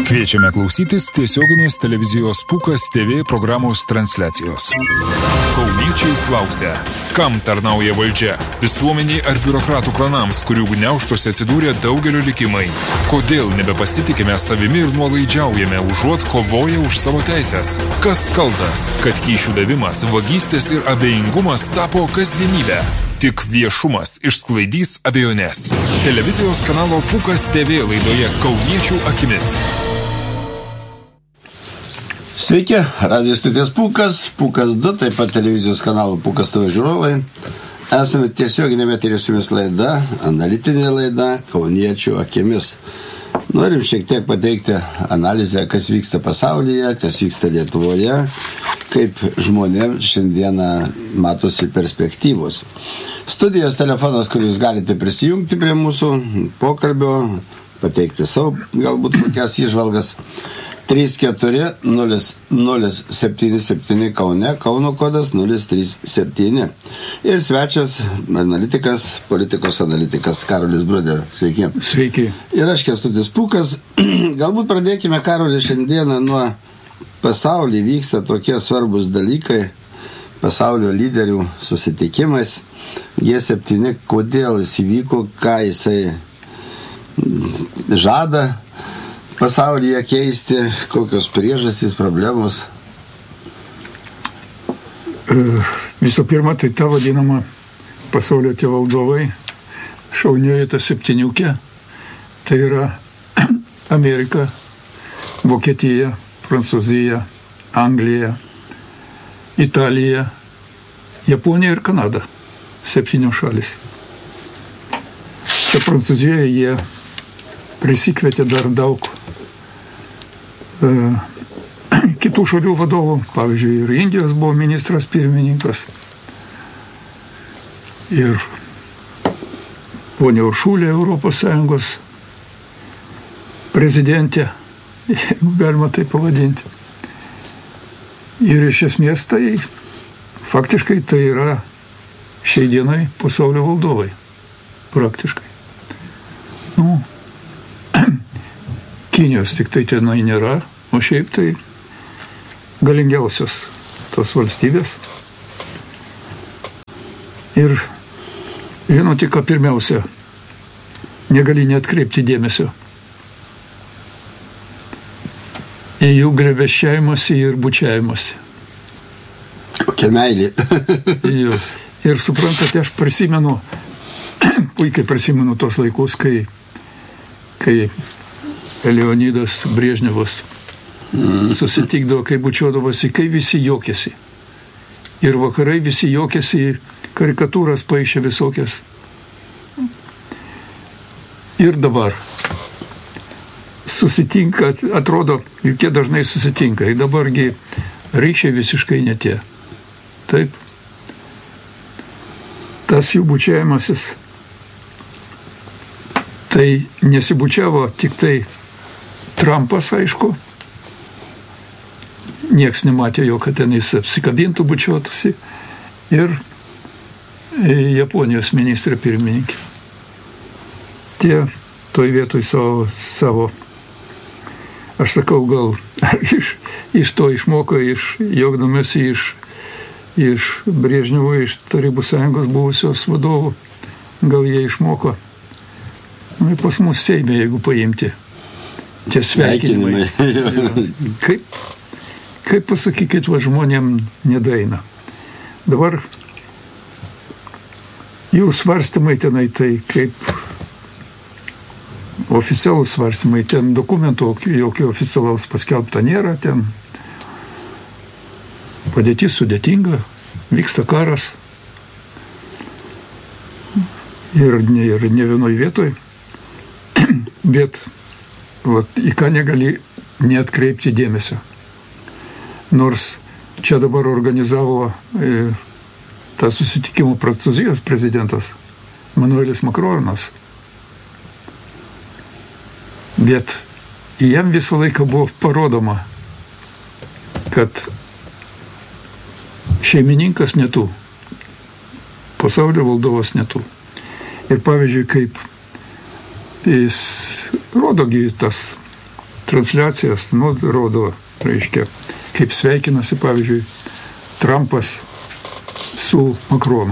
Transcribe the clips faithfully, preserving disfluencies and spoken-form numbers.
Kviečiame klausytis tiesioginės televizijos Pūkas T V programos transliacijos. Kauniečiai klausia, kam tarnauja valdžia? Visuomeniai ar biurokratų klanams, kurių gniaužtuose atsidūrė daugelio likimai? Kodėl nebepasitikime savimi ir nuolaidžiaujame, užuot kovoję už savo teisės? Kas kaltas, kad kyšių davimas, vagystės ir abejingumas tapo kasdienybę? Tik viešumas išsklaidys abejonės. Televizijos kanalo Pūkas T V laidoje Kauniečių akimis. Sveiki, radio stoties Pūkas, Pūkas du, taip pat televizijos kanalo Pūkas T V žiūrovai. Esame tiesioginėme eteryje su jumis laida, analitinė laida Kauniečių akimis. Norim šiek tiek pateikti analizę, kas vyksta pasaulyje, kas vyksta Lietuvoje, kaip žmonėms šiandieną matosi perspektyvos. Studijos telefonas, kur jūs galite prisijungti prie mūsų pokalbio, pateikti savo galbūt kokias įžvalgas. trys keturi nulis nulis septyni septyni Kaune, Kauno kodas nulis trys septyni. Ir svečias, analitikas, politikos analitikas Karolis Bruder. Sveiki. Sveiki. Ir aš Kęstutis Pūkas. Galbūt pradėkime, Karoli, šiandieną nuo pasaulyje vyksta tokie svarbus dalykai, pasaulio lyderių susitikimais. G septyni, kodėl jis įvyko, ką jisai žada pasaulyje keisti, kokios priežastys, problemos? Visų pirma, tai ta vadinama pasaulio tie valdovai, šaunioji ta septyniukė, tai yra Amerika, Vokietija, Prancūzija, Anglija, Italija, Japonija ir Kanada. Septynios šalis. Čia Prancūzijoje jie prisikvietė dar daug e, kitų šalių vadovų, pavyzdžiui, ir Indijos buvo ministras pirmininkas, ir ponia Uršulė, Europos Sąjungos prezidentė, jeigu galima tai pavadinti. Ir iš esmės tai, faktiškai tai yra šiai dienai pasaulio valdovai, praktiškai. Nu, Kinijos tik tai tenai nėra, o šiaip tai galingiausios tos valstybės. Ir žinoti, ką pirmiausia, negali neatkreipti dėmesio į jų glėbesčiavimąsi ir bučiavimąsi. Kokia meilė. Ir suprantate, aš prisimenu, puikiai prisimenu tos laikus, kai, kai Leonidas Brežnevas susitikdavo, kai bučiuodavosi, kai visi juokėsi. Ir vakarai visi juokėsi, karikatūras paišė visokias. Ir dabar susitinka, atrodo, juk jie dažnai susitinka. Ir dabargi ryšiai visiškai ne tie. Taip. Tas jų bučiavimasis, tai nesibučiavo tik tai Trumpas, aišku. Nieks nematė jo, kad ten jis apsikabintų bučiuotųsi. Ir Japonijos ministrė pirmininkė. Tie toj vietoj savo, savo aš sakau, gal iš, iš to išmoko, iš juokdamasi iš, iš Brežnevo, iš Tarybų Sąjungos buvusios vadovų. Gal jie išmoko. Nu, pas mus Seime, jeigu paimti. Tie sveikinimai. Kaip, kaip pasakykit, va žmonėm nedaina. Dabar jų svarstymai tenai, tai kaip oficialūs svarstymai, ten dokumentų jokio oficialaus paskelbta nėra, ten padėtis sudėtinga, vyksta karas ir ne, ir ne vienoj vietoj, bet vat, į ką negali neatkreipti dėmesio. Nors čia dabar organizavo e, tą susitikimą Prancūzijos prezidentas Manuelis Makronas. Bet jam visą laiką buvo parodoma, kad šeimininkas ne tu, pasaulio valdovas ne tu. Ir pavyzdžiui, kaip jis rodogi tas transliacijas, nu, rodo, reiškia, kaip sveikinasi, pavyzdžiui, Trumpas su Makronu.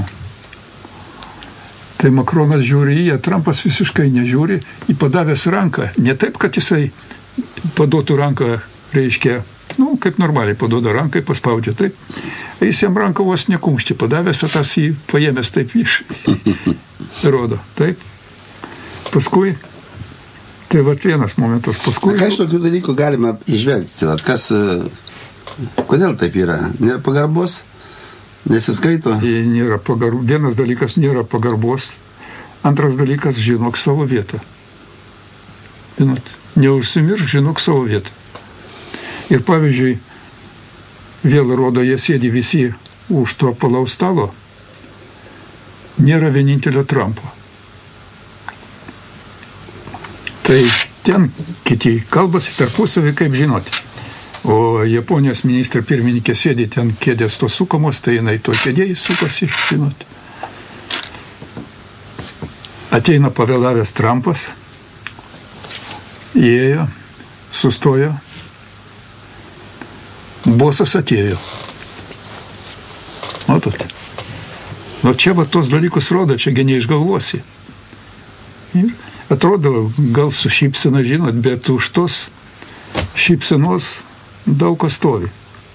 Tai Makronas žiūri į ją, Trumpas visiškai nežiūri, į padavęs ranką. Ne taip, kad jisai paduotų ranką, reiškia, nu, kaip normaliai paduoda ranką, paspaudžia, taip. Jis jam ranką vos nekumšti, padavęs, o tas jį paėmęs taip iš rodo, taip. Paskui, tai vat vienas momentas, paskui... Na, ką iš tokių dalykų galima išvelgti? Vat kas, kodėl taip yra? Nėra pagarbos? Nesiskaito? Nėra pagar... Vienas dalykas nėra pagarbos, antras dalykas žinok savo vietą. Žinot, neužsimiršk, žinok savo vietą. Ir pavyzdžiui, vėl rodo, jie sėdi visi už to palaus stalo, nėra vienintelio Trumpo. Tai ten kiti kalbasi tarpusavį, kaip žinoti. O Japonijos ministrė pirmininkė sėdi ten kėdės to sukamos, tai jinai to kėdėjai sukosi, žinot. Ateina pavėlavęs Trumpas, įėjo, sustojo, bosas atėjo. Matot? Nu čia va tos dalykus rodo, čia geniai išgalvosi. Ir atrodo, gal su šypsena, žinot, bet už tos šypsenos daug kas stovi.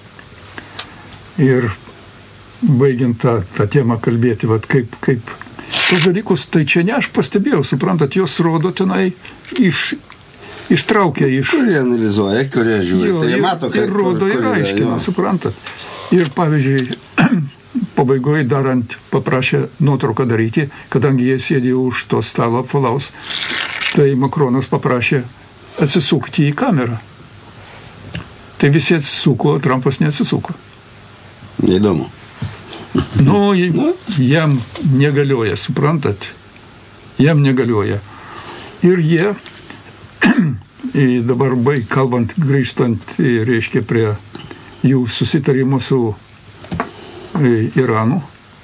Ir baigiant tą, tą temą kalbėti, vat kaip, kaip tos dalykus, tai čia ne aš pastebėjau, suprantat, jos rodo tenai iš, ištraukia iš... Kurie analizuoja, kurie žiūri, jo, tai jie mato, kaip... Ir rodo, ir aiškina, suprantat. Ir pavyzdžiui, pabaigoje darant paprašė nuotrauką daryti, kadangi jie sėdė už to stalo apvalaus, tai Makronas paprašė atsisukti į kamerą. Tai visi atsisuko, Trumpas neatsisuko. Neįdomu. Nu, jam negalioja, suprantat? Jam negalioja. Ir jie, dabar baig kalbant, grįžtant, reiškia, prie jų susitarimo su Iranu.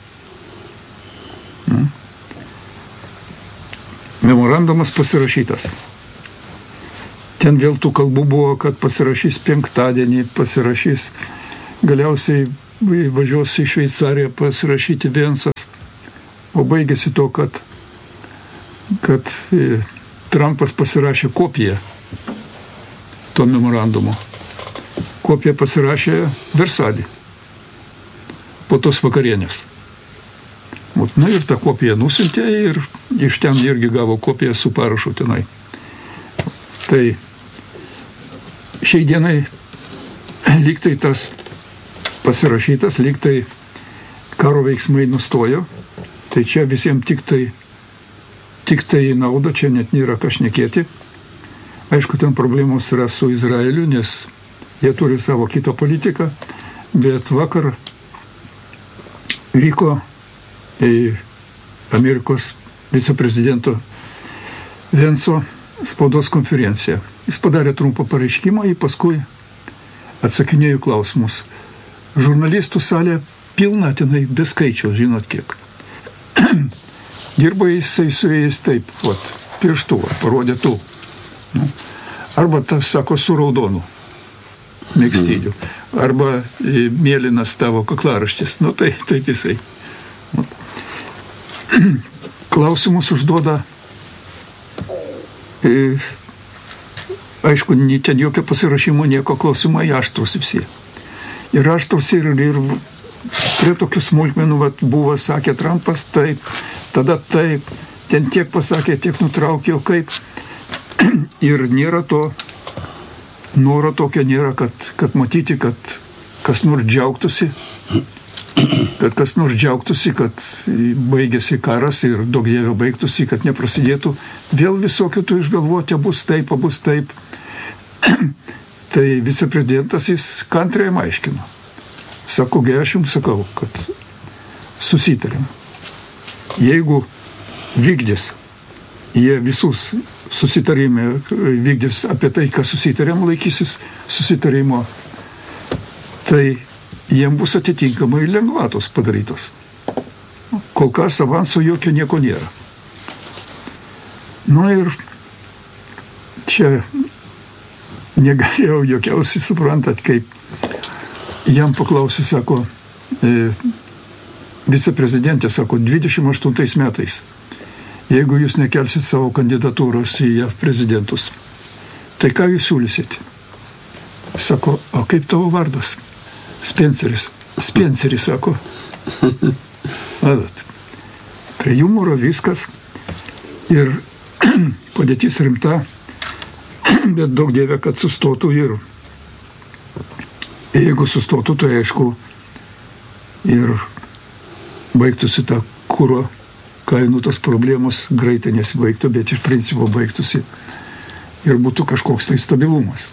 Memorandumas pasirašytas. Ten vėl tų kalbų buvo, kad pasirašys penktadienį, pasirašys, galiausiai važiuos į Šveicariją pasirašyti Vensas. O baigėsi to, kad, kad Trumpas pasirašė kopiją to memorandumo. Kopiją pasirašė Versalį po tos vakarienės. Na ir tą kopiją nusintė ir iš ten irgi gavo kopiją su parašu tenai. Tai šiai dienai lygtai tas pasirašytas, lygtai karo veiksmai nustojo, tai čia visiems tik tai, tik tai nauda, čia net nėra ką šnekėti. Aišku, ten problemos yra su Izraeliu, nes jie turi savo kitą politiką, bet vakar vyko į Amerikos viceprezidento Venso spaudos konferenciją. Jis padarė trumpą pareiškimą, jį paskui atsakinėjo klausimus. Žurnalistų salė pilna tenai be skaičiaus, žinot kiek. Dirba jisai su jais taip, vat, pirštu, parodė tų. Nu, arba, ta, sako, su raudonu megztiniu. Arba mėlynas tavo kaklaraštis. Nu, tai, taip jisai. Klausimus užduoda, e, aišku, ten jokio pasirašymo, nieko, klausimai aštrus visi. Ir aštrus ir, ir prie tokių smulkmenų vat, buvo, sakė Trumpas, taip, tada taip, ten tiek pasakė, tiek nutraukė, o kaip. Ir nėra to, noro tokio nėra, kad, kad matyti, kad kas nors džiaugtųsi, kad kas nors džiaugtųsi, kad baigėsi karas ir daug dievio baigtųsi, kad neprasidėtų. Vėl visokių tų išgalvoti, bus taip, bus taip. Tai viceprezidentas jis kantriai aiškino. Sako, gai aš jums sakau, kad susitarėm. Jeigu vykdys, jie visus susitarime vykdys apie tai, ką susitarėm, laikysis susitarimo, tai jiem bus atitinkamai lengvatos padarytos. Kol kas avanso jokio nieko nėra. Nu ir čia negalėjau jokiausiai suprantat, kaip jam paklausė, sako, e, viceprezidentė, sako, dvidešimt aštuntais metais, jeigu jūs nekelsit savo kandidatūros į J A V prezidentus, tai ką jūs siūlysit? Sako, o kaip tavo vardas? Spenceris. Spenceris, sako. Adat. Prie humoro viskas. Ir padėtis rimta, bet daug dievė, kad sustotų ir jeigu sustotų, tai aišku ir baigtųsi tą kuro kainų tos problemos, greitai nesibaigtų, bet iš principo baigtųsi ir būtų kažkoks tai stabilumas.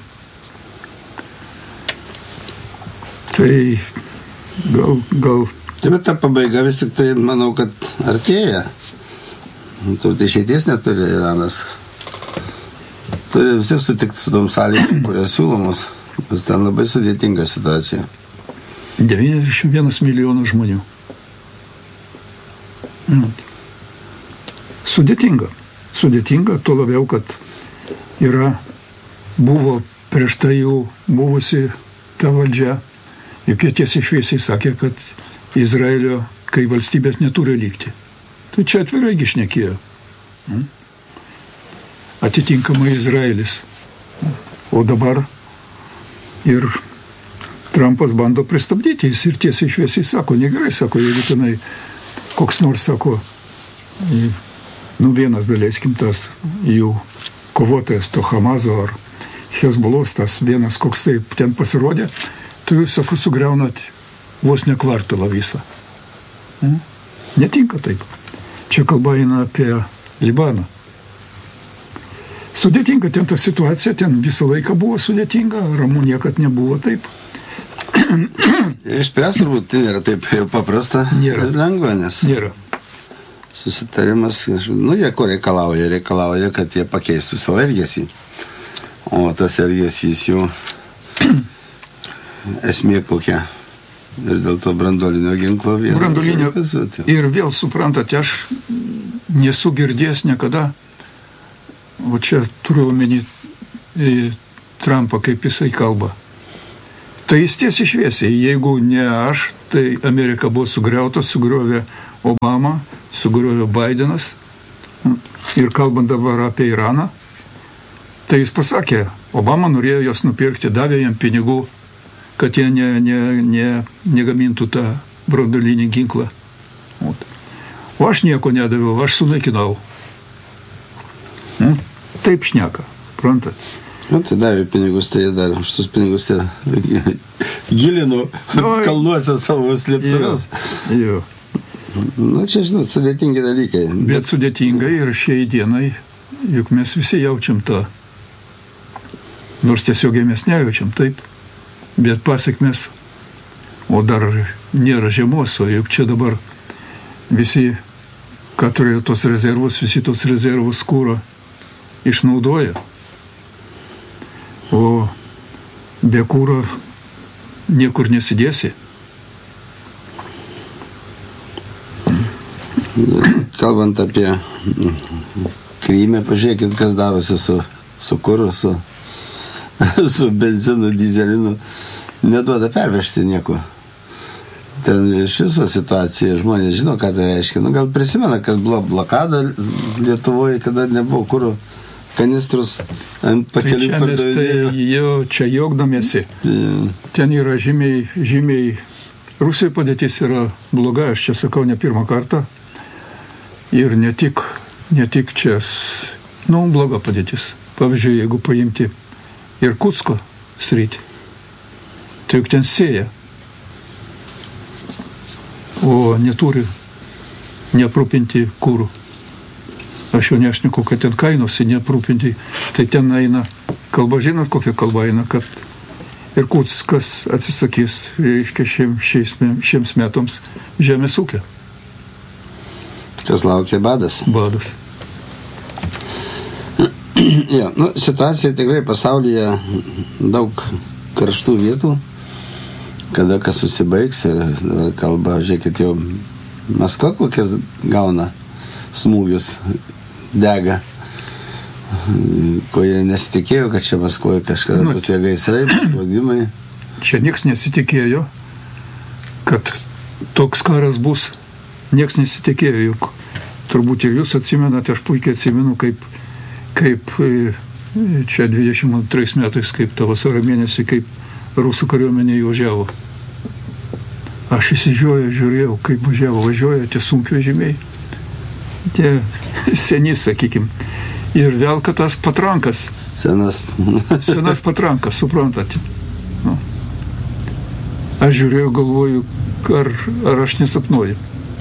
Tai gal... gal... Tai bet ta pabaiga vis tik tai, manau, kad artėja. Turbūt išeities neturi Iranas. Turi vis tiek sutikti su tom sąlygom, kurios siūlomos. Nes ten labai sudėtinga situacija. devyniasdešimt vienas milijonas žmonių. Sudėtinga. Sudėtinga, tuo labiau, kad yra, buvo prieš tai jau buvusi ta valdžia, juk jie tiesiai šviesiai sakė, kad Izraelio, kai valstybės neturi likti. Tai čia atvirai šnekėjo. Atitinkamai Izraelis. O dabar ir Trumpas bando pristabdyti, jis ir tiesiai šviesiai sako, negerai, sako, jeigu tenai koks nors, sako, nu vienas, daleiskim, tas jų kovotojas, to Hamazo ar Hezbolos, tas vienas, koks taip ten pasirodė, tai jūs, sako, sugriaunat vos ne kvartalą visą. Netinka taip. Čia kalba eina apie Libaną. Sudėtinga ten ta situacija, ten visą laiką buvo sudėtinga, ramu niekad nebuvo taip. Išspręs turbūt tai nėra taip jau paprasta Nėra. ir lengva, nes Nėra. susitarimas, nu jie ko reikalauja, reikalauja, kad jie pakeistų savo elgesį. O tas elgesys jų esmė kokia. Ir dėl to branduolinio ginklo vieno. Branduolinio. Ir vėl suprantate, aš nesu girdėjęs niekada, o čia turiu omeny Trumpą, kaip jisai kalba. Tai jis tiesiai šviesiai, jeigu ne aš, tai Amerika buvo sugriauta, sugriovė Obama, sugriovė Bidenas. Ir kalbant dabar apie Iraną, tai jis pasakė, Obama norėjo jos nupirkti, davė jam pinigų, kad jie ne, ne, ne, negamintų tą branduolinį ginklą. O aš nieko nedaviau, aš sunaikinau. Taip šneka, prantat. Nu, tai davė pinigus, tai dar už tus pinigus ir gilinu kalnuose savo slėptuvės. Jo. Nu, čia, žinot, sudėtingi dalykai. Bet, bet sudėtingai ir šiai dienai, juk mes visi jaučiam tą. Nors tiesiogiai mes nejaučiam, taip. Bet pasiekmes, o dar nėra žiemos, o juk čia dabar visi, ką turėjo tos rezervus, visi tos rezervus kūro išnaudoja. O be kūro niekur nesidėsi. Kalbant apie Krymę, pažiūrėkit, kas darosi su, su kuru, su, su benzinu, dyzelinu. Neduoda pervežti nieko. Ten iš viso situacija, žmonės žino, ką tai reiškia. Nu, gal prisimena, kad buvo blokada Lietuvoje, kada nebuvo kuro kanistrus ant pakelių pardavinėjų. Tai jau čia jogdamiesi. Yeah. Ten yra žymiai, žymiai, Rusijoje padėtis yra bloga, aš čia sakau ne pirmą kartą. Ir ne tik, ne tik čia, nu, bloga padėtis. Pavyzdžiui, jeigu paimti Irkutsko sritį, tai juk ten sėja, o neturi neaprūpinti kūrų. Aš jau nešneku, kad ten kainosi neaprūpinti, tai ten eina kalba, žinot, kokia kalba eina, kad Irkutskas atsisakys, reiškia, šiem, šiais, šiems metams žemės ūkio. Kas laukia badas. Badas. Ja, nu, situacija tikrai pasaulyje daug karštų vietų, kada kas susibaigs ir kalba, žiūrėkit, jau Maskva kokias gauna smūgius, dega. ko jie nesitikėjo, kad čia Maskvoje kažkada Nu, bus tie gaisrai, spaudimai. Čia nieks nesitikėjo, kad toks karas bus. Nieks nesitikėjo, juk turbūt ir jūs atsimenate, aš puikiai atsimenu, kaip, kaip e, čia dvidešimt antrais metais, kaip tą vasario mėnesį, kaip rusų kariuomenė įvažiavo. Aš įsižiūrėjau, žiūrėjau, kaip važiavo, važiuoja tie sunkvežimiai, tie seni, sakykim, ir vėl kad tas patrankas. Senas. Senas patrankas, suprantate. Nu. Aš žiūrėjau, galvoju, ar, ar aš nesapnuoju.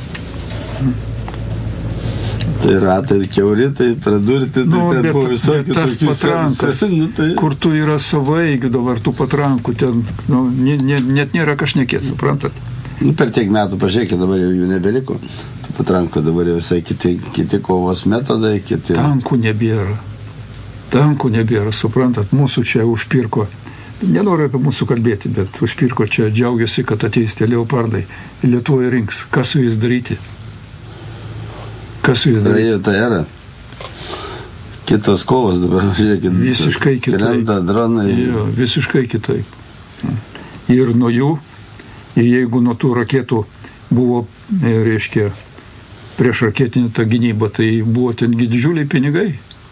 Tai ratai kiauri, tai pradurti, tai Nu, ten bet, buvo visokių bet tas tokių patrankas, sen- nu, tai... kur tu yra savaigių dabar tų patrankų, ten, nu, ne, ne, net nėra kažnekėt, suprantat? Nu, per tiek metų, pažiūrėkit, dabar jau jų nebeliko. Patrankų dabar jau visai kiti, kiti kovos metodai, kiti... Tankų nebėra. Tankų nebėra, suprantat, mūsų čia užpirko. Nenoriu apie mūsų kalbėti, bet užpirko čia džiaugiasi, kad ateis tie leopardai. Lietuvoje rinks. Kas su jais daryti? Kas su jais daryti? Praėjo ta era. Kitos kovos dabar, žiūrėkit. Visiškai kitaip. Krenta dronai. Jo, visiškai kitaip. Ir nuo jų, ir jeigu nuo tų raketų buvo, e, reiškia, prieš raketinį tą gynybą, tai buvo tengi didžiuliai pinigai.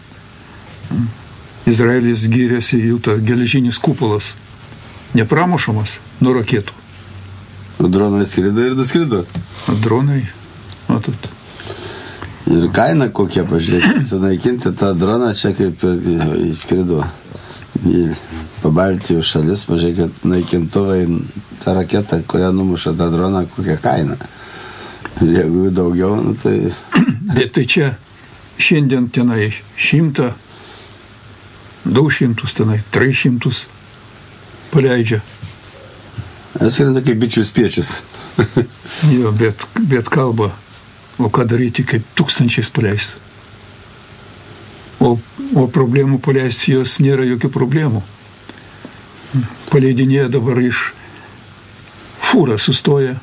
Izraelis gyrėsi jų tą geležinis kupolas, nepramušamas nuo raketų. O dronai skrido ir nuskrido. O dronai, matot. Ir kaina kokia, pažiūrėkit, sunaikinti tą droną čia kaip įskrido į Pabaltijos šalis, pažiūrėkit, naikintuvai, tą raketą, kurią numuša tą droną, kokia kaina. Ir jeigu daugiau, nu, tai... Bet tai čia šiandien tenai šimtą, du šimtus tenai, tris šimtus paleidžia. Skrenda kaip bičių spiečius. Jo, bet, bet kalba, o ką daryti, kaip tūkstančiais paleisti. O, o problemų paleisti jos nėra jokių problemų. Paleidinėje dabar iš fūrą sustoja,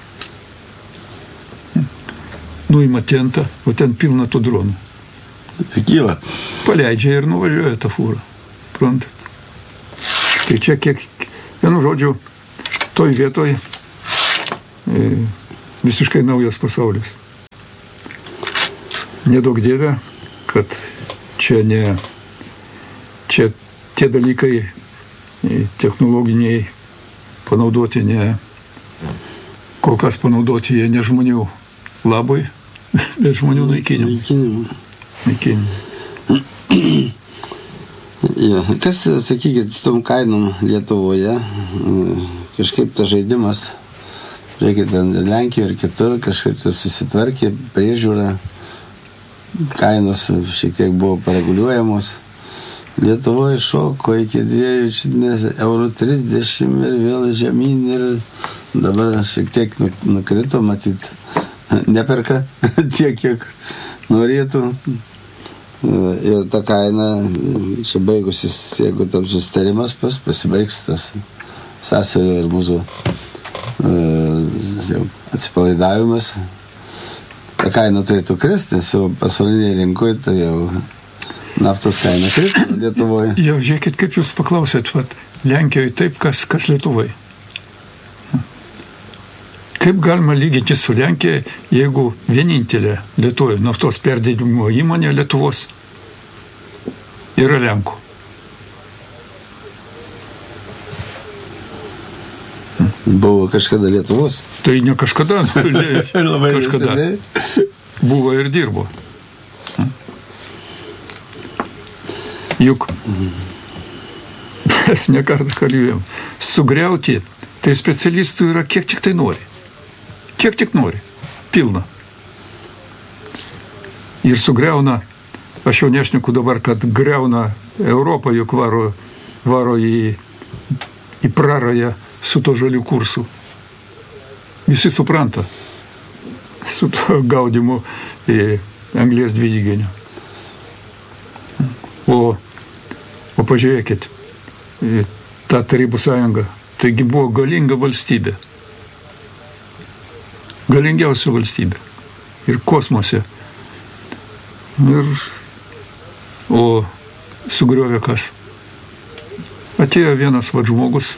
nuima tentą, o ten pilna tų dronų. Kyla. Paleidžia ir nuvažiuoja tą fūrą. Prantat. Tai čia kiek, vienu žodžiu, toj vietoj e, visiškai naujas pasaulis. Nedaug dieve, kad čia ne, čia tie dalykai e, technologiniai panaudoti ne, kol kas panaudoti jie ne žmonių labui, bet žmonių naikinimui. Naikinimui. Naikinimui. Ja, kas, sakykit, su tom kainom Lietuvoje, kažkaip tas žaidimas, žiūrėkit, Lenkijoje ir kitur kažkaip susitvarkė, priežiūra, kainos šiek tiek buvo pareguliuojamos. Lietuvoje šoko iki dviejų eurų trisdešimt ir vėl žemyn ir dabar šiek tiek nukrito, matyt, neperka tiek, kiek norėtų. Ir ta kaina, čia baigusis, jeigu tam susitarimas pas, pasibaigs tas sąsario ir mūsų e, atsipalaidavimas, ta kaina turėtų kristi, jau pasaulinėje rinkoje tai jau naftos kaina krito Lietuvoje. Jau žiūrėkit, kaip jūs paklausėt, vat, Lenkijoje taip, kas, kas Lietuvai. Kaip galima lyginti su Lenkija, jeigu vienintelė Lietuvoje naftos perdirbimo įmonė Lietuvos yra Lenkų? Buvo kažkada Lietuvos. Tai ne kažkada, Labai kažkada neseniai. buvo ir dirbo. Juk mes nekartą kalbėjom, sugriauti, tai specialistų yra kiek tik tai nori. Kiek tik nori. Pilna. Ir sugriauna, aš jau nešneku dabar, kad griauna Europą, juk varo, varo į, į prarąją su to žalių kursu. Visi supranta. Su to gaudimu į anglies dvideginio. O, o pažiūrėkit, ta Tarybų sąjunga, taigi buvo galinga valstybė. Galingiausia valstybė. Ir kosmose. Ir O sugriovė kas? Atėjo vienas vad žmogus,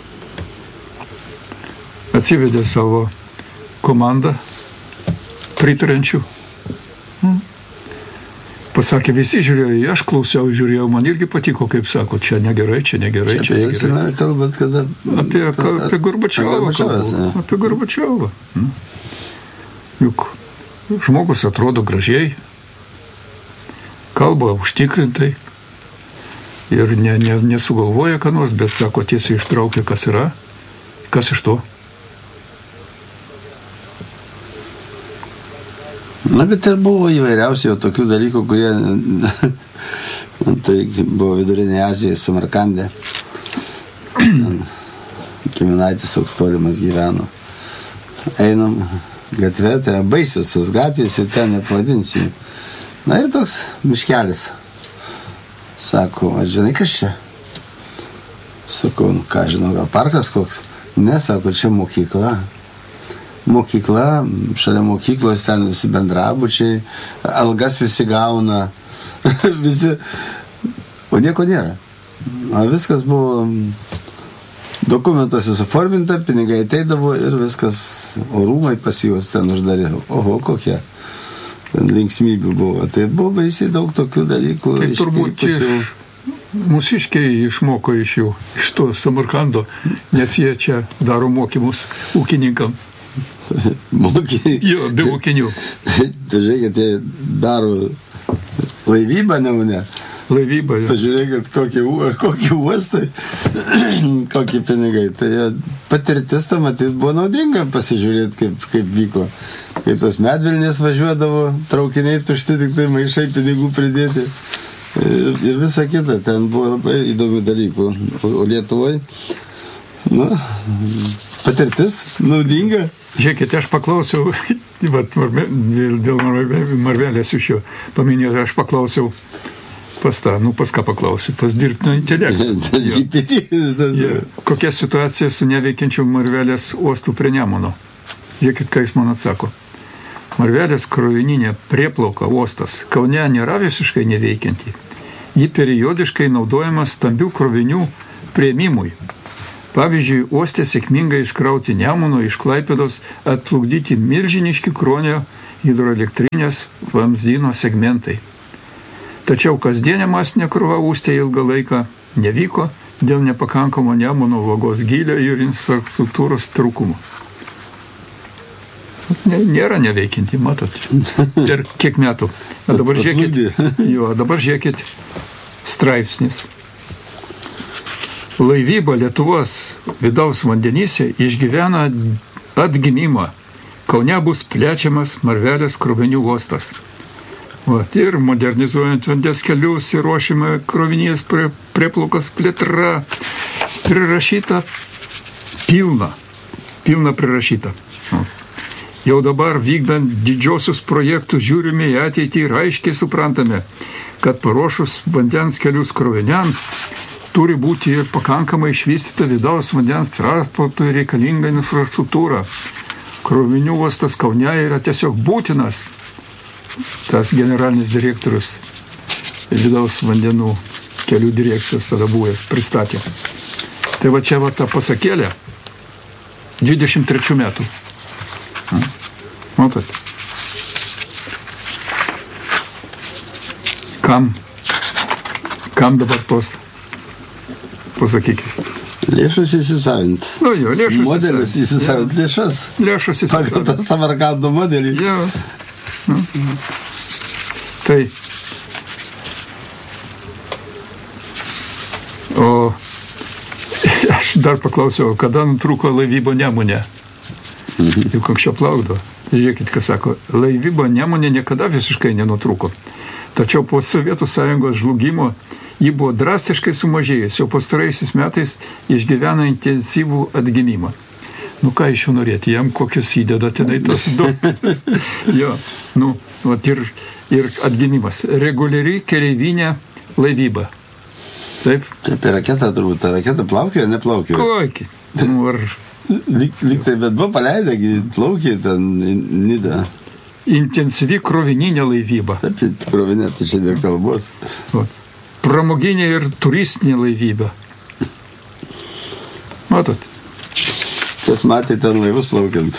atsivedė savo komandą pritarančių. Pasakė, visi žiūrėjo, aš klausiau, žiūrėjau, man irgi patiko, kaip sako, čia negerai, čia negerai, čia, čia negerai. Apie kalbant, kada... Apie, apie Gorbačiovą kalbu. Apie Gorbačiovą. Juk žmogus atrodo gražiai, kalba užtikrintai ir ne, ne, nesugalvoja ką nors, bet sako, tiesiai ištraukė, kas yra, kas iš to. Na, bet ir buvo įvairiausių tokių dalykų, kurie tai buvo Vidurinėje Azijoje, Samarkande. Kiminaitis toks tolimas gyveno. Einam gatvė, tai baisios tos gatvės ir ten nepavadinsi. Na ir toks miškelis. Sako, aš žinai, kas čia? Sakau, nu ką žinau, gal parkas koks? Ne, sako, čia mokykla. Mokykla, šalia mokyklos ten visi bendrabučiai, algas visi gauna, visi, o nieko nėra. O viskas buvo dokumentuose suforminta, pinigai ateidavo ir viskas, o rūmai pas juos ten uždarė. Oho, kokie ten linksmybių buvo. Tai buvo baisiai daug tokių dalykų. Tai turbūt iš, mūsiškiai išmoko iš jų, iš to Samarkando, nes jie čia daro mokymus ūkininkam. Mokiniai. Jo, be mokinių. Tai žiūrėkit, jie daro laivybą, ne, ne? Laivybą, jo. Pažiūrėkit, kokie, kokie uostai, kokie pinigai. Tai patirtis tą matyt buvo naudinga pasižiūrėti, kaip, kaip vyko. Kaip tos medvilnės važiuodavo, traukiniai tušti, tik tai maišai pinigų pridėti. Ir, ir visa kita. Ten buvo labai įdomių dalykų. O, o Lietuvoje, nu, patirtis naudinga. Žiūrėkite, aš paklausiau, vat, dėl, dėl Marvelės iš jo paminėjau, aš paklausiau pas tą, nu pas ką paklausiau, pas dirbtinio intelekto. Ja. Kokia situacija su neveikiančiu Marvelės uostų prie Nemuno? Žiūrėkit, ką jis man atsako. Marvelės krovininė prieplauka uostas Kaune nėra visiškai neveikianti. Ji periodiškai naudojama stambių krovinių priėmimui. Pavyzdžiui, uoste sėkmingai iškrauti Nemuno iš Klaipėdos atplukdyti milžiniški Kruonio hidroelektrinės vamzdyno segmentai. Tačiau kasdienė masinė krova uoste ilgą laiką nevyko dėl nepakankamo Nemuno vagos gylio ir infrastruktūros trūkumo. Nėra neveikianti, matot. Ir kiek metų. A dabar žiūrėkit, jo, dabar žiūrėkit straipsnis. Laivyba Lietuvos vidaus vandenyse išgyvena atgimimą. Kaune bus plečiamas Marvelės krovinių uostas. Vat, ir modernizuojant vandens kelius ir ruošime krovinės prie, prieplaukas plėtra. Prirašyta pilna. Pilna prirašyta. Jau dabar vykdant didžiosius projektus žiūrime į ateitį ir aiškiai suprantame, kad paruošus vandens kelius kroviniams turi būti ir pakankamai išvystyta vidaus vandens transportui reikalinga infrastruktūra. Krovinių uostas Kaune yra tiesiog būtinas. Tas generalinis direktorius vidaus vandenų kelių direkcijos tada buvęs pristatė. Tai va čia va ta pasakėlė dvidešimt trečių metų. Matot? Kam? Kam dabar tos? Pasakykit. Lėšus įsisavint. Nu jo, lėšus Modelis įsisavint ja. Lėšas. Lėšus įsisavint. Pagal tą Samarkando modelį. Ja. Nu. Tai. O aš dar paklausiau, kada nutrūko laivyba Nemune. Mhm. Juk anksčiau plaukdo. Žiūrėkit, ką sako. Laivyba Nemune niekada visiškai nenutrūko. Tačiau po Sovietų Sąjungos žlugimo ji buvo drastiškai sumažėjus, jau pastaraisiais metais išgyvena intensyvų atgimimą. Nu ką iš jų norėti, jam kokius įdeda tenai tos duomenis. Jo, nu, vat ir, ir atgimimas. Reguliari keleivinė laivyba. Taip? Taip, ir raketa turbūt, ta raketa plaukėjo, neplaukėjo. Kokį? Nu, ar... Lyg, lyg tai, bet buvo paleidę, plaukė ten Nidą. Intensyvi krovininė laivyba. Taip, krovinė, tai čia dėl kalbos. O, pramoginė ir turistinė laivybė. Matot? Kas matė ten laivus plaukiant?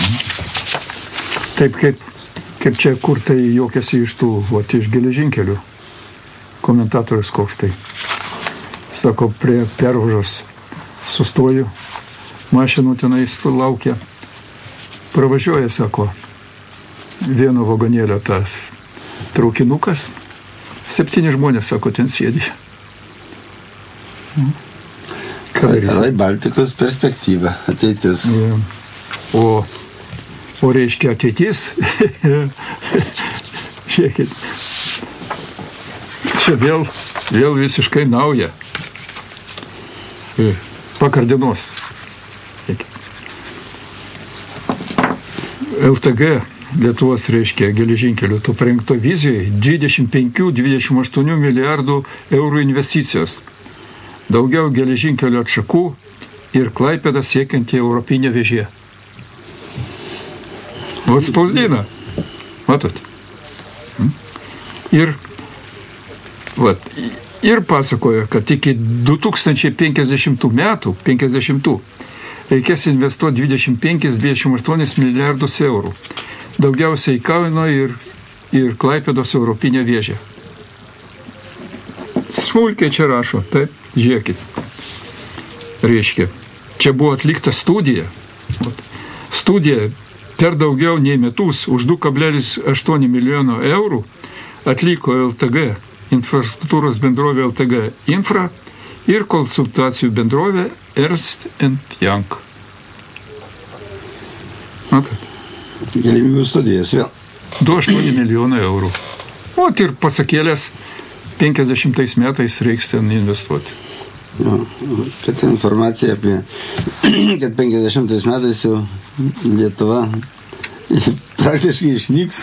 Taip kaip, kaip čia, kur tai juokiasi iš tų, o iš geležinkelių. Komentatorius koks tai. Sako, prie Pervažos sustoju, mašinų tenais laukia. Pravažiuoja, sako, vieno vagonėlio tas traukinukas. Septyni žmonės, sako, ten sėdi. Rai Baltikos perspektyva, ateitis. Ja. O, o reiškia ateitis, žiūrėkit, čia vėl, vėl visiškai nauja. Vakar dienos. L T G Lietuvos, reiškia, geležinkelių, to parengto vizijoje dvidešimt penki dvidešimt aštuoni milijardų eurų investicijos. Daugiau geležinkelio atšakų ir Klaipėdą siekianti europinė vėžė. Vat spausdina. Matot? Ir, vat, ir pasakoja, kad iki du tūkstančiai penkiasdešimtų metų, penkiasdešimtų, reikės investuoti dvidešimt penki dvidešimt aštuoni milijardus eurų. Daugiausiai Kauno ir, ir Klaipėdos europinė vėžė. Smulkiai čia rašo, taip, žiūrėkit. Reiškia, čia buvo atlikta studija. Studija per daugiau nei metus už du kablelis aštuoni milijono eurų atliko L T G, infrastruktūros bendrovė L T G Infra ir konsultacijų bendrovė Ernst and Young. Matot? Galimybių studijas vėl. du aštuoni milijonai eurų. O ir pasakėlės penkiasdešimtais metais reiks ten investuoti. Jo, kad informacija apie, kad penkiasdešimtais metais jau Lietuva praktiškai išnyks,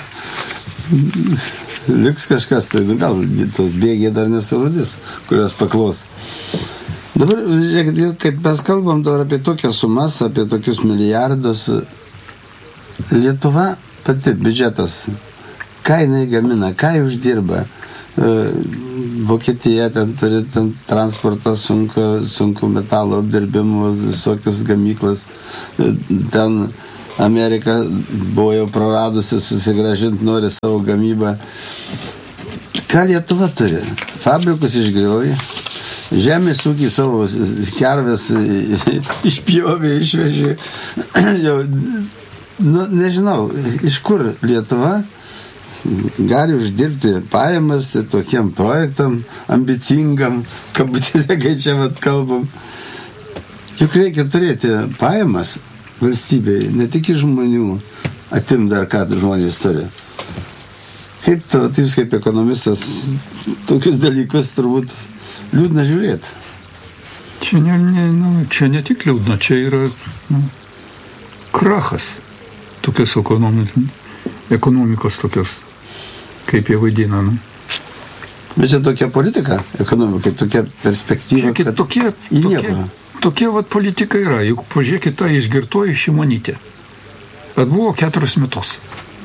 liks kažkas, tai nu, gal tos bėgiai dar nesurudys, kurios paklos. Dabar, žiūrėkit, kaip mes kalbam dabar apie tokias sumas, apie tokius milijardus, Lietuva pati biudžetas, ką jinai gamina, ką jį uždirba. Vokietija ten turi ten transportą, sunku, sunku metalo apdirbimus, visokius gamyklas. Ten Amerika buvo jau praradusi, susigrąžinti nori savo gamybą. Ką Lietuva turi? Fabrikus išgriovė, žemės ūkį savo kerves išpjovė, išvežė. Jau, nu, nežinau, iš kur Lietuva gali uždirbti pajamas tokiem projektam ambicingam, kabutėse, kai čia vat kalbam. Juk reikia turėti pajamas valstybėje, ne tik iš žmonių, atim dar ką žmonės turi. Kaip tu, jūs kaip ekonomistas, tokius dalykus turbūt liūdna žiūrėti. Čia ne, ne, nu, čia ne tik liūdna, čia yra nu, krachas tokios ekonomikos tokios, kaip jie vaidina. Nu. Bet čia tokia politika ekonomika, tokia perspektyva, žiūrėkit, kad tokie, į tokie, nieką. tokie vat politika yra. Juk pažiūrėkit tą išgirtoji Šimonytė. Atbuvo keturis metus.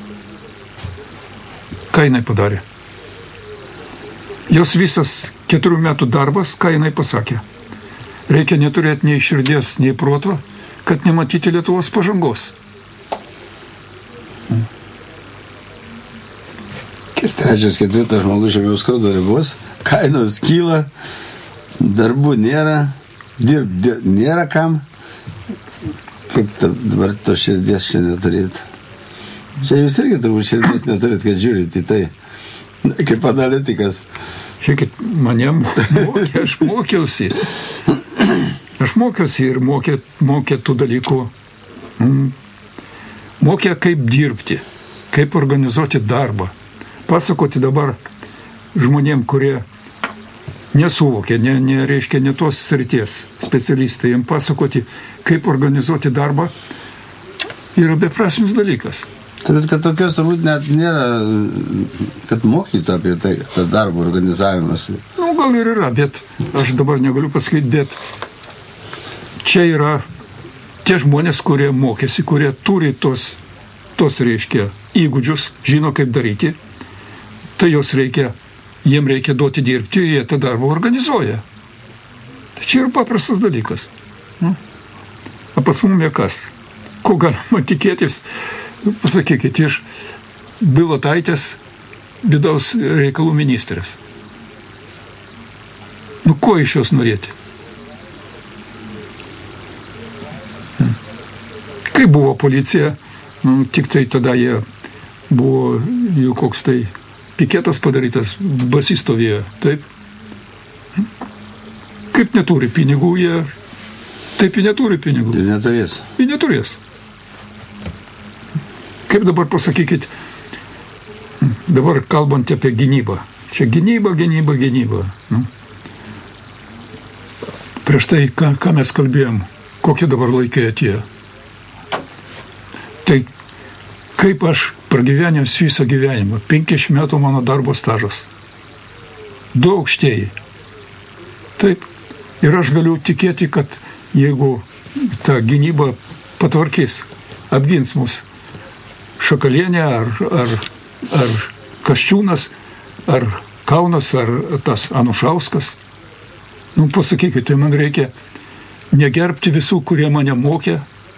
Ką jinai padarė? Jos visas keturių metų darbas, ką jinai pasakė? Reikia neturėti nei širdies, nei proto, kad nematyti Lietuvos pažangos. Kas trečias, ketvirtas žmogus žemiau skurdo ribos, kainos kyla, darbų nėra, dirb, dirb nėra kam. Kaip ta, dabar to širdies čia neturėti? Čia jūs irgi turbūt širdies neturit, kad žiūrit į tai, kaip analitikas. Žiūrėkit, mane mokė, aš mokiausi. Aš mokiausi ir mokė, mokė tų dalykų. Mokė, kaip dirbti, kaip organizuoti darbą. Pasakoti dabar žmonėm, kurie nesuvokė, ne, ne, reiškia, ne tos srities specialistai, jiems pasakoti, kaip organizuoti darbą, yra beprasmis dalykas. Turbūt, kad tokios turbūt net nėra, kad mokytų apie tai, tą darbo organizavimas. Nu, gal ir yra, bet aš dabar negaliu pasakyti, bet čia yra tie žmonės, kurie mokėsi, kurie turi tos, tos reiškia, įgūdžius, žino, kaip daryti, tai jos reikia jiem reikia duoti dirbti, jie tą darbą organizuoja. Tai čia yra paprastas dalykas. Nu. O pas mumė kas? Ko galima tikėtis, pasakykit, iš Bilotaitės vidaus reikalų ministrės. Nu, ko iš jos norėti? Kai buvo policija, nu, tik tai tada jie buvo jų koks tai piketas padarytas, basi stovėjo, taip? Kaip neturi pinigų, jie taip jie neturi pinigų. Jie neturės. Jie neturės. Kaip dabar pasakykit, dabar kalbant apie gynybą. Čia gynyba, gynyba, gynyba. Nu. Prieš tai, ką, ką mes kalbėjom, kokie dabar laikai atėjo. Tai kaip aš pragyvenęs visą gyvenimą, penkiasdešimt metų mano darbo stažas. Du aukštieji. Taip. Ir aš galiu tikėti, kad jeigu ta gynyba patvarkys, apgins mus Šakalienė ar, ar, ar Kasčiūnas, ar Kaunas, ar tas Anušauskas. Nu, pasakykit, tai man reikia negerbti visų, kurie mane mokė.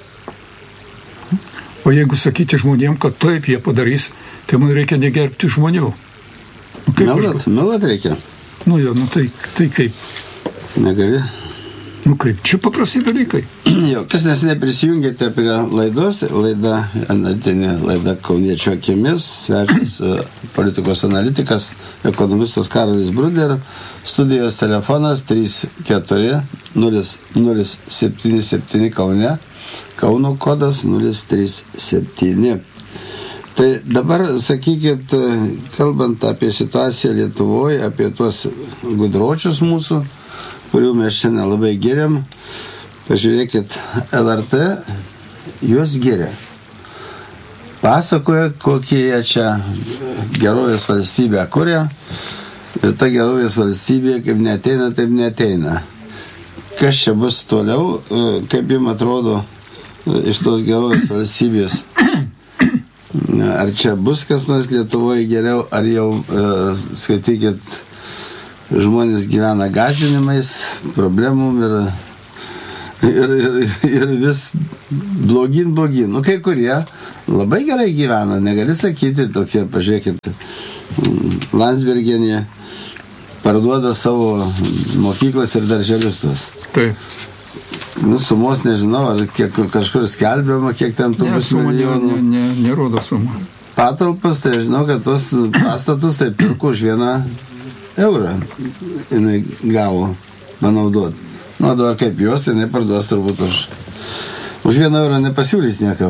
O jeigu sakyti žmonėm, kad taip jie padarys, tai man reikia negerbti žmonių. Nu, Melat, melat reikia. Nu, jo, nu tai, tai kaip? Negali. Nu kaip, čia paprasti dalykai. Jo, kas nes neprisijungėte prie laidos, laida, analitinė laida Kauniečio akimis, svečias politikos analitikas, ekonomistas Karolis Bruder, studijos telefonas trys keturi nulis nulis septyni septyni Kaune, Kauno kodas nulis trys septyni. Tai dabar, sakykit, kalbant apie situaciją Lietuvoje, apie tuos gudročius mūsų, kurių mes šiandien labai giriam, pažiūrėkit, L R T juos giria. Pasakoja, kokie jie čia gerovės valstybę kuria, ir ta gerovės valstybė kaip neateina, taip neateina. Kas čia bus toliau, kaip jums atrodo iš tos gerovės valstybės? Ar čia bus kas nors Lietuvoje geriau, ar jau, skaitykit, žmonės gyvena gąsdinimais, problemom ir, ir, ir, ir vis blogin, blogin. Nu, kai kurie labai gerai gyvena, negali sakyti tokie, pažiūrėkit, Landsbergienė parduoda savo mokyklas ir darželius tuos. Taip. Nu, sumos nežinau, ar kiek kažkur skelbiama, kiek ten tų bus milijonų. Ne, ne, nerodo sumą. Patalpas, tai žinau, kad tos pastatus tai pirku už vieną eurą jinai gavo panaudoti. Nu, dabar kaip jos, tai jinai parduos turbūt už, už vieną eurą nepasiūlys nieko.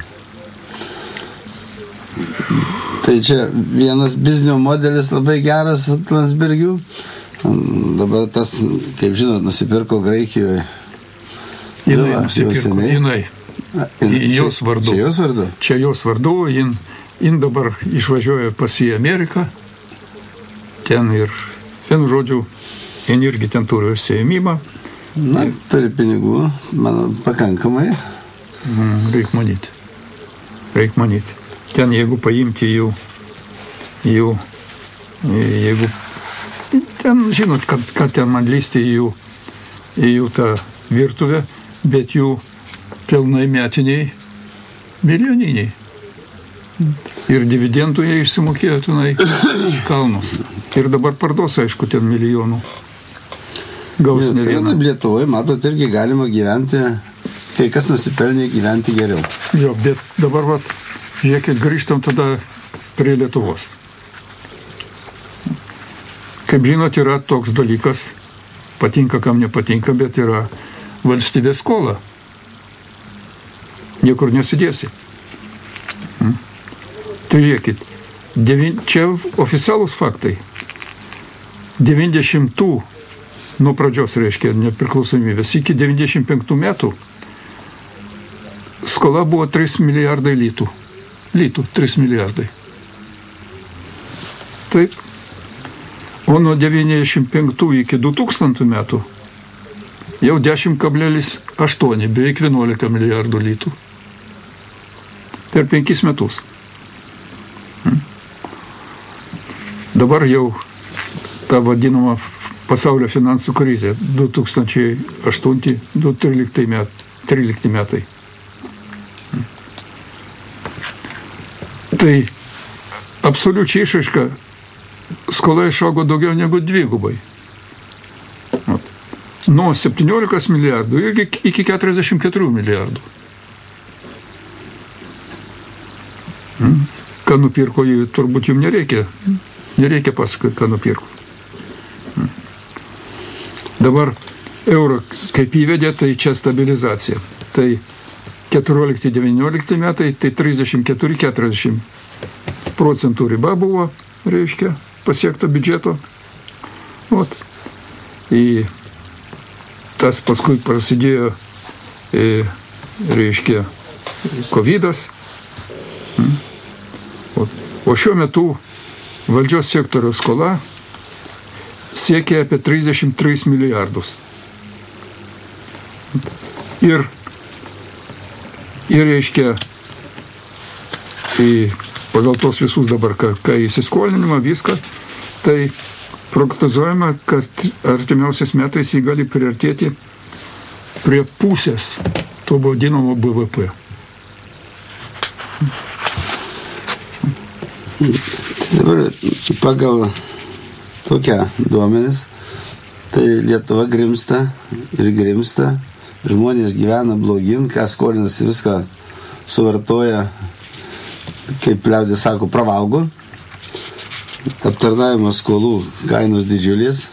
Tai čia vienas biznio modelis labai geras Landsbergių. Dabar tas, kaip žinot, nusipirko Graikijoje. Jinai nusipirko, jinai. Jos vardu. Čia jos vardu? Čia jos vardu, jin, jin dabar išvažiuoja pas į Ameriką. Ten ir, vienu žodžiu, jin irgi ten turi užsiėmimą. Na, turi pinigų, manau, pakankamai. Mm, reik manyti. Reik manyti. Ten, jeigu paimti jų, jų, jeigu, ten, žinot, kad, kad ten man lysti jų, jų tą virtuvę, bet jų pelnai metiniai milijoniniai. Ir dividendų jie išsimokėjo tenai kalnus. Ir dabar parduos, aišku, ten milijonų. Gaus ne vieną. Tai Lietuvoje, matot, irgi galima gyventi, kai kas nusipelnė gyventi geriau. Jo, bet dabar, vat, žiūrėkit, grįžtam tada prie Lietuvos. Kaip žinot, yra toks dalykas, patinka, kam nepatinka, bet yra valstybės skola. Niekur nesidėsi. Hmm. Tai žiūrėkit, devin, čia oficialūs faktai. devyniasdešimtų nuo pradžios, reiškia, nepriklausomybės, iki devyniasdešimt penktų metų skola buvo trys milijardai litų. Litų, trys milijardai. Taip. O nuo devyniasdešimt penktų iki du tūkstantų metų jau dešimt kablelis aštuoni, beveik vienuolika milijardų litų. Per penkis metus. Hmm. Dabar jau ta vadinama pasaulio finansų krizė du tūkstančiai aštunti - du tūkstančiai trylikti metai. Tai absoliučiai išraiška skola išaugo daugiau negu dvigubai. Nuo septyniolikos milijardų iki keturiasdešimt keturių milijardų. Ką nupirko, turbūt jums nereikia, nereikia pasakoti, ką nupirko. Dabar euro kaip įvedė, tai čia stabilizacija. Tai keturiolikti devyniolikti metai, tai trisdešimt keturi keturiasdešimt procentų riba buvo, reiškia, pasiekta biudžeto. Ot. Į tas paskui prasidėjo, e, reiškia, kovidas. O, o šiuo metu valdžios sektoriaus skola siekia apie trisdešimt tris milijardus. Ir, ir reiškia, tai pagal tos visus dabar, ką, ką įsiskolinimą, viską, tai prognozuojama, kad artimiausiais metais jį gali priartėti prie pusės to vadinamo B V P. Tai dabar pagal tokią duomenis, tai Lietuva grimsta ir grimsta, žmonės gyvena blogin, ką skolinasi viską suvartoja, kaip liaudis sako, pravalgo, aptarnavimo skolų kainos didžiulės,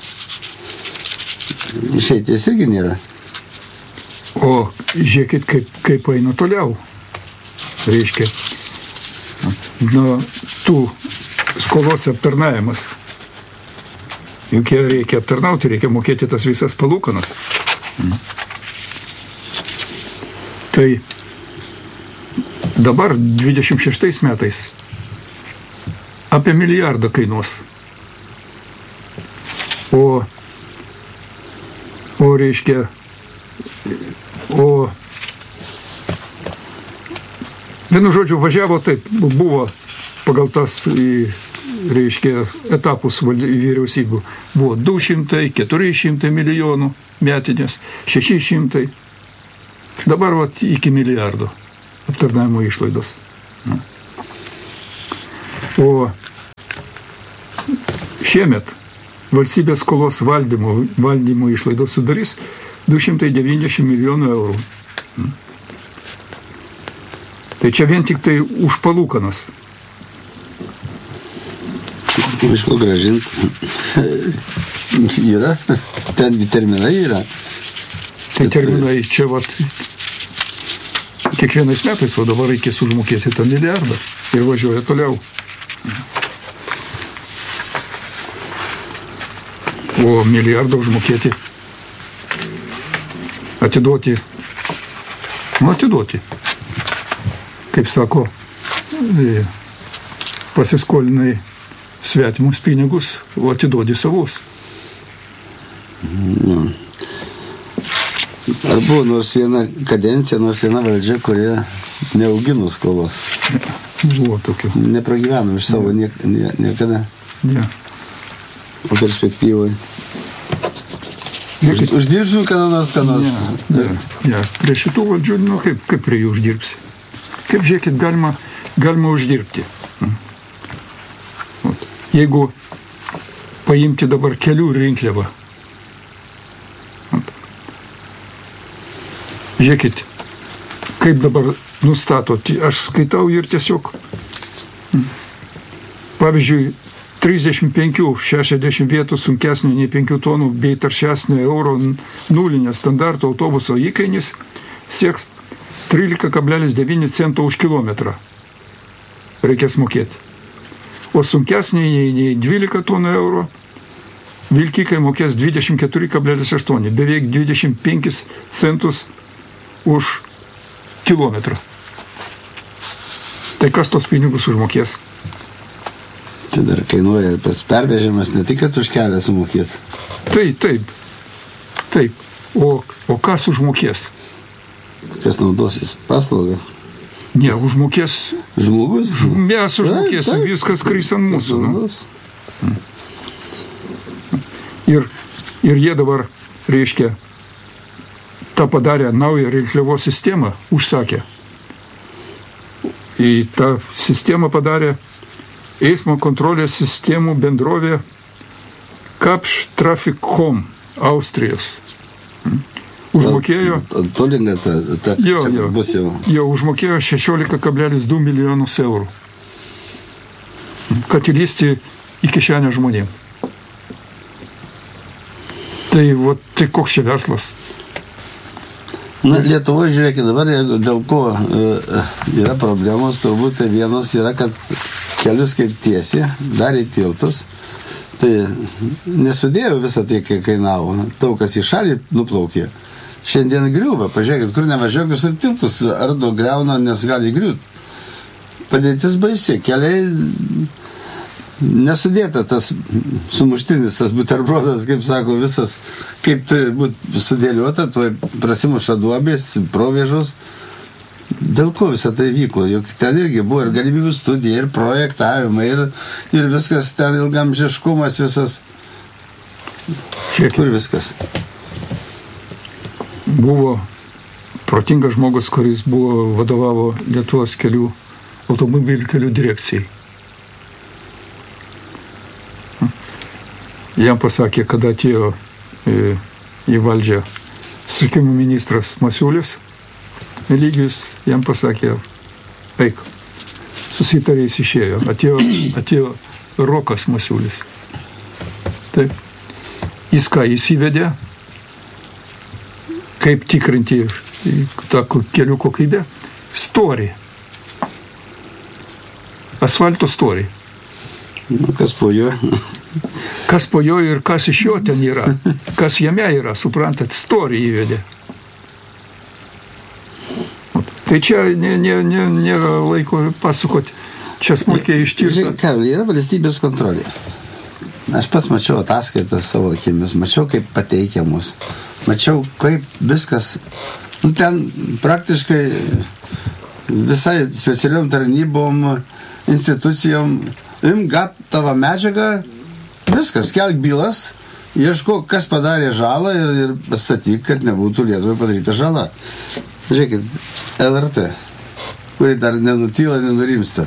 išeities irgi nėra. O žiūrėkit, kaip, kaip eina toliau. Reiškia, nuo tų skolos aptarnavimas. Juk reikia aptarnauti, reikia mokėti tas visas palūkanas. Mm. Tai dabar dvidešimt šeštais metais apie milijardą kainuos. O, o reiškia, o vienu žodžiu važiavo taip, buvo pagal tas, reiškia, etapus vyriausybių. Buvo du šimtai, keturi šimtai milijonų metinės, šeši šimtai. Dabar vat iki milijardo aptarnavimo išlaidos. O šiemet valstybės skolos valdymo, valdymo išlaidos sudarys du šimtai devyniasdešimt milijonų eurų. Tai čia vien tik tai už palūkanas. Iš ko grąžinti? Yra, ten terminai yra. Tai terminai čia vat kiekvienais metais, o dabar reikės užmokėti tą milijardą ir važiuoja toliau. O milijardą užmokėti, atiduoti, nu atiduoti, kaip sako, pasiskolinai svetimus pinigus, o atiduodi savus. Mm. Ar buvo nors viena kadencija, nors viena valdžia, kurie neaugino skolos? Buvo tokių. Nepragyveno iš savo nie, nie, niekada. Ne. O perspektyvoje. Už, uždirbsiu kada nors, kada nors. Ne, ne, ne. Prie šitų valdžių, nu kaip, kaip prie jų uždirbsi. Kaip žiūrėkit, galima, galima uždirbti. Jeigu paimti dabar kelių rinkliavą. Žiūrėkit, kaip dabar nustatot. Aš skaitau ir tiesiog, pavyzdžiui, trisdešimt penki šešiasdešimt vietų sunkesnio nei penkių tonų bei taršesnio euro nulinio standarto autobuso įkainis sieks trylika kablelis devyni cento už kilometrą. Reikės mokėti. O sunkesnė nei dvylika tonų euro vilkikai mokės dvidešimt keturi kablelis aštuoni, beveik dvidešimt penkis centus už kilometrą. Tai kas tos pinigus užmokės? Tai dar kainuoja ir pats pervežimas, ne tik, kad už kelią sumokėti. Taip, taip. Taip. O, o kas užmokės? Kas naudosis? Paslauga? Ne, užmokės. Žmogus? Mes užmokėsim, viskas kris ant mūsų. Nu? Ir, ir jie dabar, reiškia, tą padarė naują rinkliavos sistemą, užsakė. Į tą sistemą padarė eismo kontrolės sistemų bendrovė Kapsch Traffic.com Austrijos. Užmokėjo, Tolinga ta, ta jo, jo, bus jau. jo, užmokėjo šešiolika kablelis du milijonus eurų, kad įlysti į kišenę žmonėm. Tai, va, tai koks čia verslas? Na, Lietuvoje, žiūrėkit, dabar dėl ko e, yra problemos, turbūt tai vienos yra, kad kelius kaip tiesi, darė tiltus, tai nesudėjo visą tai, kai kainavo, daug kas į šalį nuplaukė. Šiandien griūva, pažiūrėkit, kur nevažiuok, visur tiltus ardo griauna, nes gali griūt. Padėtis baisi, keliai nesudėta tas sumuštinis, tas buterbrodas, kaip sako, visas, kaip turi būti sudėliota, tuoj prasimuša duobės, provėžos. Dėl ko visą tai vyko? Juk ten irgi buvo ir galimybių studija, ir projektavimai, ir, ir viskas ten ilgamžiškumas visas. Šiek Kur viskas? Buvo protingas žmogus, kuris buvo vadovavo Lietuvos kelių, automobilių kelių direkcijai. Jam pasakė, kada atėjo į, į valdžią susisiekimo ministras Masiulis, Eligijus, jam pasakė, eik, susitarė, jis išėjo. Atėjo, atėjo Rokas Masiulis. Taip. Jis ką, jis įvedė, kaip tikrinti tą kelių kokybę, storį. Asfalto storį. Nu, kas po jo? Kas po jo ir kas iš jo ten yra. Kas jame yra, suprantat, storį įvedė. Tai čia nėra ne, ne, ne laiko pasakoti. Čia smulkiai ištirta. Ką, yra valstybės kontrolė. Aš pats mačiau ataskaitas savo akimis, mačiau, kaip pateikiamus. Mačiau, kaip viskas, nu, ten praktiškai visai specialiom tarnybom, institucijom, im gatavą medžiagą, viskas, kelk bylas, ieško, kas padarė žalą ir, ir pastatyk, kad nebūtų Lietuvai padaryta žala. Žiūrėkit, L R T, kuri dar nenutyla, nenurimsta.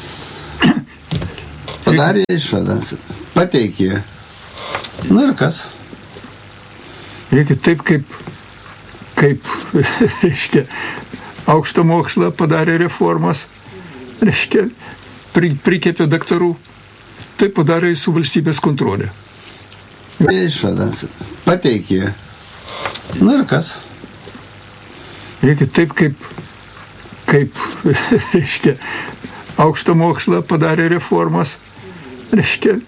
Padarė išvadą, pateikė. Nu ir kas? Reikia taip, kaip, kaip reiškia, aukštą mokslą padarė reformas, reiškia, pri, prikėpė daktarų, taip padarė su valstybės kontrolė. Išvadą, pateikė. Nu ir kas? Reikia taip, kaip, kaip reiškia, aukštą mokslą padarė reformas, reiškia,